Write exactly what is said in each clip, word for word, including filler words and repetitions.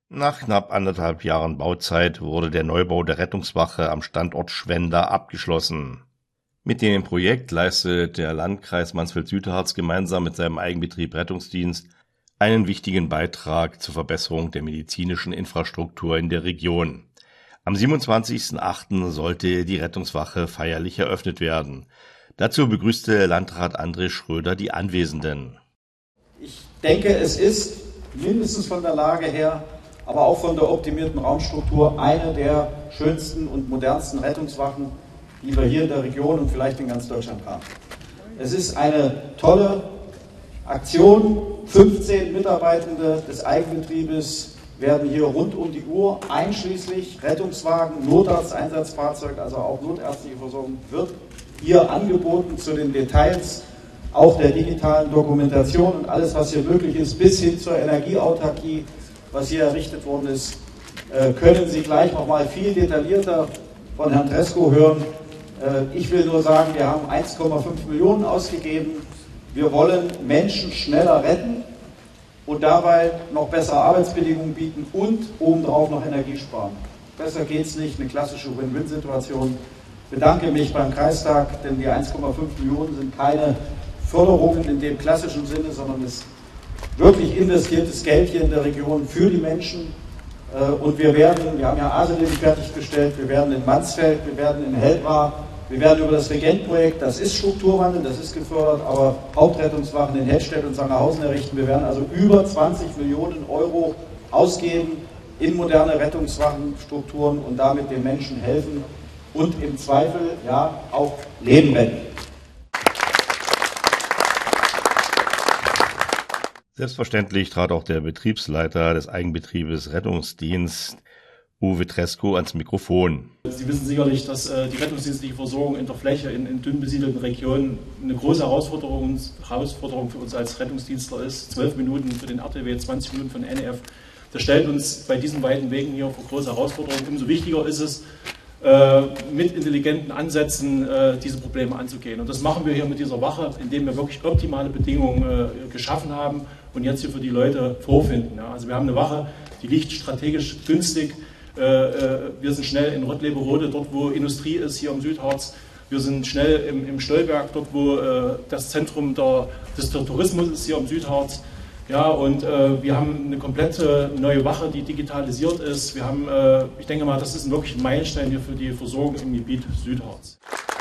Nach knapp anderthalb Jahren Bauzeit wurde der Neubau der Rettungswache am Standort Schwenda abgeschlossen. Mit dem Projekt leistet der Landkreis Mansfeld-Südharz gemeinsam mit seinem Eigenbetrieb Rettungsdienst einen wichtigen Beitrag zur Verbesserung der medizinischen Infrastruktur in der Region. Am siebenundzwanzigsten achten sollte die Rettungswache feierlich eröffnet werden. Dazu begrüßte Landrat André Schröder die Anwesenden. Ich denke, es ist mindestens von der Lage her, aber auch von der optimierten Raumstruktur eine der schönsten und modernsten Rettungswachen, die wir hier in der Region und vielleicht in ganz Deutschland haben. Es ist eine tolle Aktion. fünfzehn Mitarbeitende des Eigenbetriebes werden hier rund um die Uhr, einschließlich Rettungswagen, Notarzteinsatzfahrzeug, also auch notärztliche Versorgung, wird hier angeboten zu den Details, auch der digitalen Dokumentation und alles, was hier möglich ist, bis hin zur Energieautarkie, was hier errichtet worden ist, können Sie gleich noch mal viel detaillierter von Herrn Tresko hören. Ich will nur sagen, wir haben eins Komma fünf Millionen ausgegeben. Wir wollen Menschen schneller retten und dabei noch bessere Arbeitsbedingungen bieten und obendrauf noch Energie sparen. Besser geht es nicht, eine klassische Win-Win-Situation. Ich bedanke mich beim Kreistag, denn die eins Komma fünf Millionen sind keine Förderungen in dem klassischen Sinne, sondern es ist wirklich investiertes Geld hier in der Region für die Menschen. Und wir werden, wir haben ja Aselim fertiggestellt, wir werden in Mansfeld, wir werden in Helbra, wir werden über das Regent-Projekt, das ist Strukturwandel, das ist gefördert, aber Hauptrettungswachen in Hettstedt und Sangerhausen errichten. Wir werden also über zwanzig Millionen Euro ausgeben in moderne Rettungswachenstrukturen und damit den Menschen helfen und im Zweifel ja auch Leben retten. Selbstverständlich trat auch der Betriebsleiter des Eigenbetriebes Rettungsdienst, Uwe Tresko, ans Mikrofon. Sie wissen sicherlich, dass äh, die rettungsdienstliche Versorgung in der Fläche in, in dünn besiedelten Regionen eine große Herausforderung, Herausforderung für uns als Rettungsdienstler ist. Zwölf Minuten für den R T W, zwanzig Minuten für den N E F. Das stellt uns bei diesen weiten Wegen hier vor große Herausforderungen. Umso wichtiger ist es, äh, mit intelligenten Ansätzen äh, diese Probleme anzugehen. Und das machen wir hier mit dieser Wache, indem wir wirklich optimale Bedingungen äh, geschaffen haben und jetzt hier für die Leute vorfinden. Ja. Also wir haben eine Wache, die liegt strategisch günstig. Wir sind schnell in Rottleberode, dort wo Industrie ist, hier am Südharz. Wir sind schnell im, im Stolberg, dort wo äh, das Zentrum der, des Tourismus ist, hier am Südharz. Ja, und äh, wir haben eine komplette neue Wache, die digitalisiert ist. Wir haben, äh, ich denke mal, das ist wirklich ein Meilenstein hier für die Versorgung im Gebiet Südharz.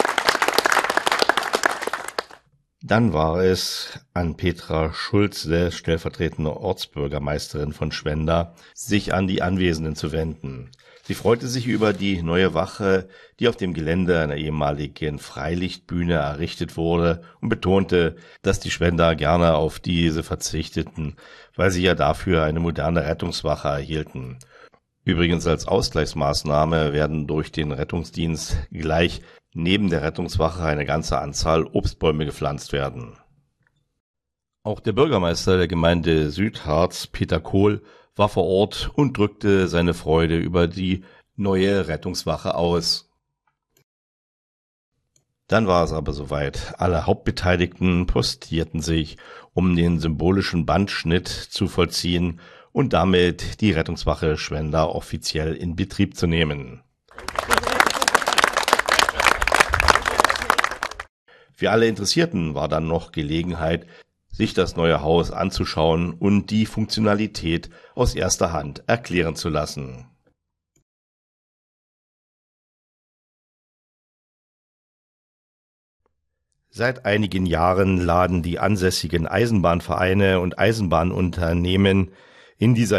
Dann war es an Petra Schulze, stellvertretende Ortsbürgermeisterin von Schwenda, sich an die Anwesenden zu wenden. Sie freute sich über die neue Wache, die auf dem Gelände einer ehemaligen Freilichtbühne errichtet wurde, und betonte, dass die Schwender gerne auf diese verzichteten, weil sie ja dafür eine moderne Rettungswache erhielten. Übrigens als Ausgleichsmaßnahme werden durch den Rettungsdienst gleich neben der Rettungswache eine ganze Anzahl Obstbäume gepflanzt werden. Auch der Bürgermeister der Gemeinde Südharz, Peter Kohl, war vor Ort und drückte seine Freude über die neue Rettungswache aus. Dann war es aber soweit. Alle Hauptbeteiligten postierten sich, um den symbolischen Bandschnitt zu vollziehen und damit die Rettungswache Schwenda offiziell in Betrieb zu nehmen. Für alle Interessierten war dann noch Gelegenheit, sich das neue Haus anzuschauen und die Funktionalität aus erster Hand erklären zu lassen. Seit einigen Jahren laden die ansässigen Eisenbahnvereine und Eisenbahnunternehmen in dieser